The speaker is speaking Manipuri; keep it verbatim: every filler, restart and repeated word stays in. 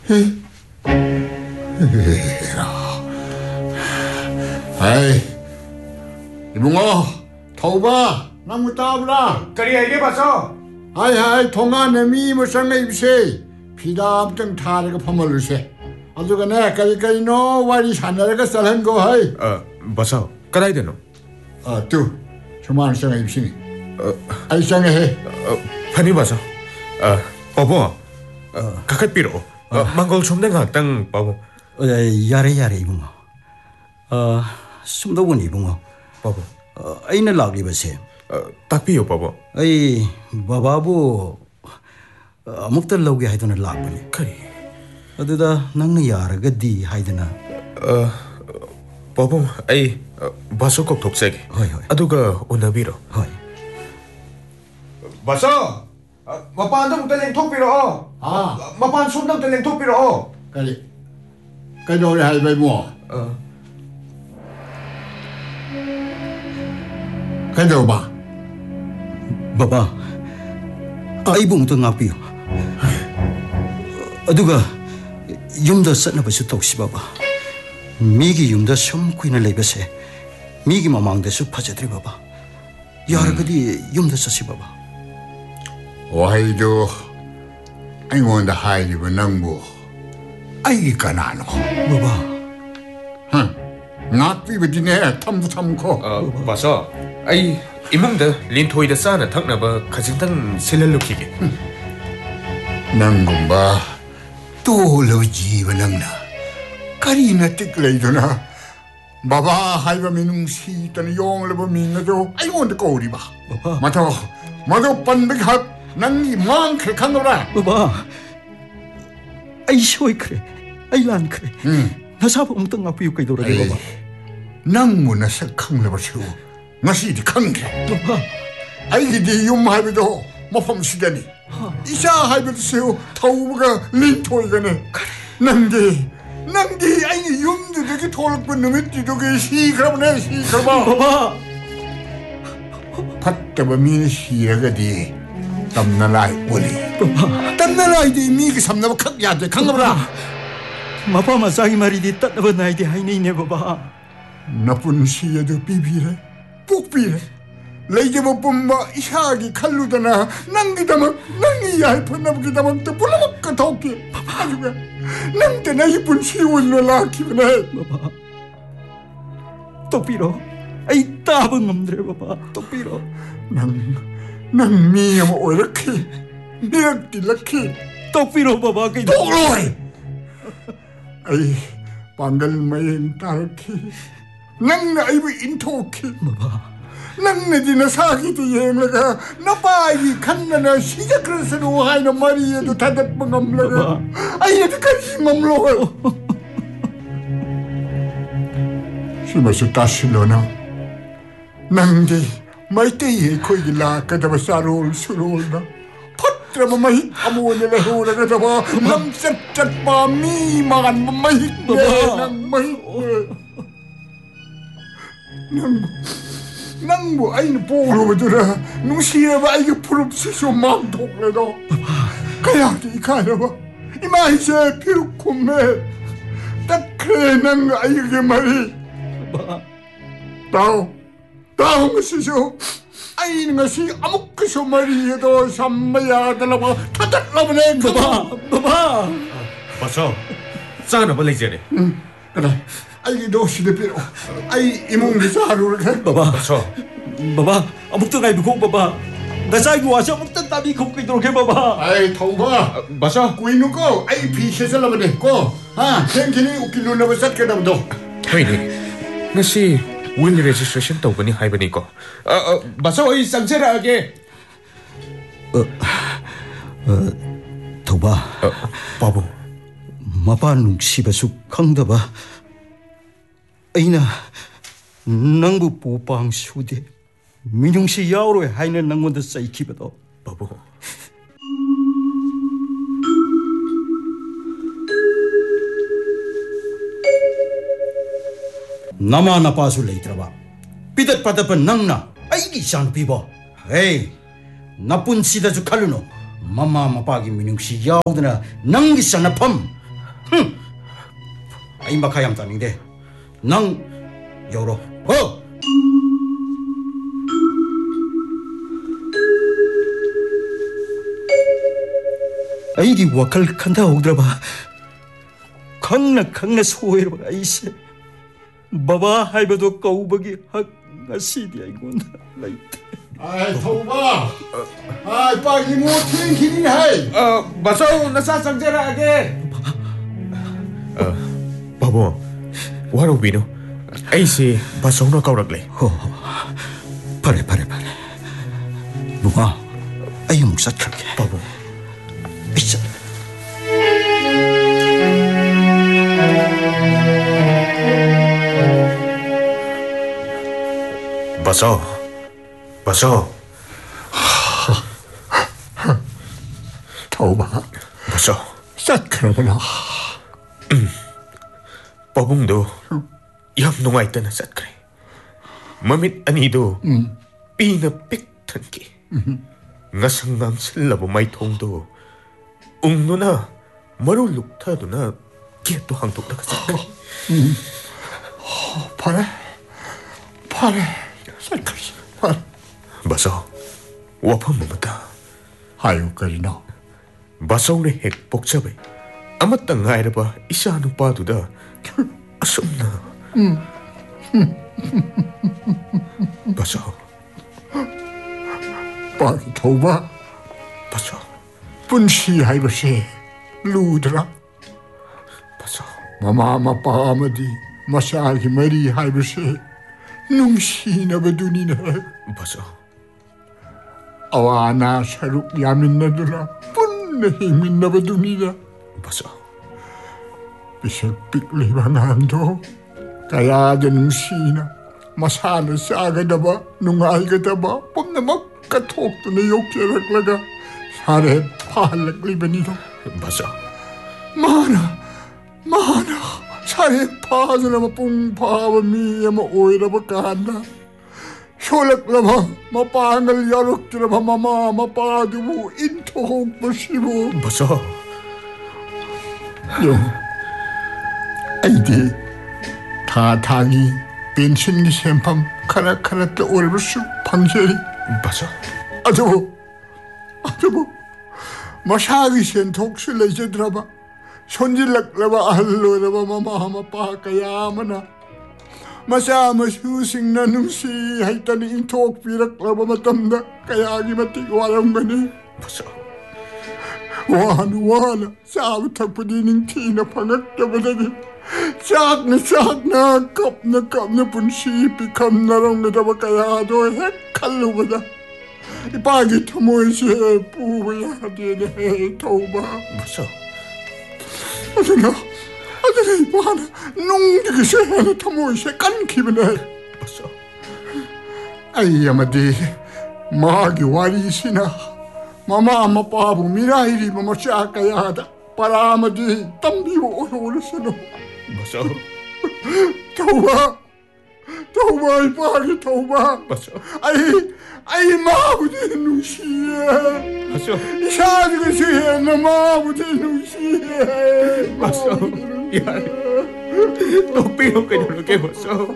Hey, 이봉아, 타오바, 나무 따브라. 그리 알게 봐서. 하이 하이, 통안에 미무상에 입세. 피담등 타르가 퍼멀르세. 아주가 내 까지까지 너 와리 산나라가 쌀한 거 하이. 어, 봐서 까다이 되노. 아, 또 저만 상에 입시니. 어, 아이 상에 해. 어, 파니 봐서. 어, 바보. 어, 가까이 삐로. 어, 망골 좀 내가 땅 바보. 어, 야래 야래 이봉아. 어, 숨도 본 이봉아. 바보. 어, 아이는 락리 버세. 어, 딱 비요 바보. 아이 바바부 아무것도 lauge 하이드나 락버니. 그리. 어디다 낭는 야르가디 하이드나. 어, 바보. 아이 바소 꼭 독세게. 허이 허이. 아두가 오나비로. 허이. 바소. 마판도 못 달랭 톡비로. 아, 마판 손도 달랭 톡비로. 까지. 까지 오래 할배 뭐. 어. 까지 오바. 바바. 아이봉도 나비요. 어두가 윰다 썰나버스 독시바바. 미기 윰다 숨구인을 레베세. 미기 마망데수 파제드리 바바. 야르가디 윰다 썰시바바. 와이도 아이원다 하이리브 낭부. 아이기 까나노. 바바. 흥. 나삐버디네 탐부 탐코. 어, 바소. 아이 이몽다 린토이다 싸나 탁나바 가진당 셀렐로키게. 낭군바 또 러지바 낭나. 까리나 띠클레이도나. 바바 하이바 미능시 있다는 용을버 민나도 아이원다 꼬리바. 바바. 마토 마토 반백합 낭이 망클 칸노라. 바바. 아이 쇼이 그래. 아이 란 그래. 응. 나 사부 엉뚱 아프유 까이도라게 바바. 낭무나 색캉레버시오. 나시디 칸게. 바바. 아이기디 용 하이비도 모범 시대니. 이샤 하이비도 세우 타우부가 린토이가네. 낭디 낭디 아이 용도 되게 돌고 놈의 뒤도게 시그라보네 시그라봐. 바바. 팥다바 미니 시야가디 땀나라이 올리. 바바. 땀나라이디 미기 삼나바 칵야데 강가브라. 마파 마사기 말이디 따나바 나이디 하이네이네 바바. 나쁜 시야도 비비래 뽁비래 레이제모 뿜마 이하기 칼루다나 낭기다막 낭이 얄펀나부기다막 또 불러먹까 더욱게 아주가 낭때나 이쁜 시원로 라키브네. 바바. 똑비로. 아이 따봉 엄드레 바바. 똑비로. 낭낭 미야마 오이렇게 미역디 럭키 똑비로 바바. 그이 똑로이 아이 방갈마인 따르키 낭나 아이브 인토키 바바. 낭내디나 사기도 여행라가 나빠이 칸나나 시작그릇으로 하이는 말이에도 다다빵 엄라가 아이에도까지 맘로 심어서 따실러나 낭디 마이테이에 거기 라까다바 싸로올 수로올나 퍼트라마 마히 아무원이라 호라가 잡아 람짝짝바 미망한 마히 내낭 마히 낭 낭뭐 아이는 보러보더라 누시에봐 아이가 부럽시소 마음 독래도 가야기 이카야봐 이마이세 피우콤메 딱 그래 낭 아이게 말이 다오 다오 것이쇼 아이는 것이 아무것도 말이에도 삼마야달라고 타달라보네 바바. 바바. 바소. 싸나 벌레제네. 응 그래 아이게 노시대 비로 아이 이몽리서 하루를 해 바바. 바소. 바바. 아무것도 가이 비고 바바. 나 사이고 와서 아무것도 따비 걷고 있도록 해 바바. 아이 통과 바소. 꾸이는 거 아이 비시설라보네 꼬아 생기니 웃기는 놈을 sat게다보도 하이네. 나시 윌 레지스트레이션 떠보니 하이버니고. 어, 어, 바소 이 쌍세라게. 어, 어, 도바. 어, 바보. 마바 눅시바수 강다바. 아이나 낭부 보방 수대 민용시 야오로에 하이는 낭원도 사이키바도 바보. 나마 나빠수 레이트라바 비댓 바다바 낭나 아이기 샹 비버 에이 나쁜 시다주 칼루노 마마 마빠기 민용시 야오드나 낭기 샹나 펌 ꯑꯩ ꯃꯈꯥ ꯌꯥꯝ ꯇꯥꯅꯤꯡꯗꯦ. ꯅꯪ ꯌꯧꯔꯣ. ꯍꯣ! ꯑꯩꯒꯤ ꯋꯥꯈꯜ ꯈꯟꯊꯍꯧꯗ꯭ꯔꯕ ꯈꯪꯅ ꯈꯪꯅ ꯁꯣꯏꯔꯕ ꯑꯩꯁꯦ ꯕꯕꯥ ꯍꯥꯏꯕꯗꯣ ꯀꯧꯕꯒꯤ ꯍꯛ ꯉꯁꯤꯗꯤ ꯑꯩꯉꯣꯟꯗ ꯂꯩꯇꯦ. 아이 더우마 아이 빨리 뭐 튕기니 해 Uh, Basaw, nasa sangjaraage. Uh, Babo, waro bino. Ay si Basaw na kaurakle. 호, 파래 파래 파래. 누가 아이 묵사 켜게. Babo. 비싸. Basaw. Basaw. 더우마 Basaw. 싹그러구나 Pabungdo, yam nungayta na satkre. Mamit anido, pinapiktan ki. Ngasangang silabo may tongdo. Ungno na, marulukta do na, kiyato hangtok na kasakre. 파래 파래 싹그러 파래 Basaw, wapang mamata. 아유 그리나 Basaw na hek poksabay. Amat ang ngayon ba, isa anong pado da. Asum na. Basaw. 빨리 더우마 Basaw. 분시 하이버시 루드라 Basaw. 마마 마빠 아마디 마사기 머리 하이버시 눅시나바두니네 Basaw. 아와나 사룩 야민나들아 분네 힘민나바두니네 Basaw. 비색 빅리바난도 가야게 눅시나 마사나 싸가다바 눅아이가다바 뽐나막 까톡도네 욕제락라가 사례 파할락리바니도 Basaw. 마나 마나 사례 파하느라마 뿡파바 미야마 오이라바 간다 효락라마 마빵을 야럭드라마 마마 마빠두부 인토홍 버시부 Basaw. 요 아이디 타타기 벤신기 셈팜 카라카라트 올버수 방세리 Basaw. 아저보 아저보 마사기 센 독실레제드라바 손질락라바 알로라바 마마하마 빠까야마나 마사마 휴식나 능시 하이따니 인톡 비락라바 마땀다 까야기 마틱 와랑가니 Basaw. 와는 와나 싸우탁부디닝 티나 방학자바다니 싹나 싹나 깝나 깝나 분시 비캄나롱나다바 까야도 핵칼로보다 이빠기 터모이시에 뿌야 되네 더우바 Basaw. 아저나 아저나 이빠나 농디기 세하나 터모이시에 깐키브네 Basaw. 아이야마디 마기 와리시나 마마 마빠부 미라이리 마마 샤까야다 파라마디 땀비오 오르스노 Basaw. 더우바 더우바 이빠기 더우바 Basaw. 아이 아이 마부디 누시에 Basaw. 이샤지가 시에 마부디 누시에 Basaw. Yan. Tupiro kayo na kay Basaw.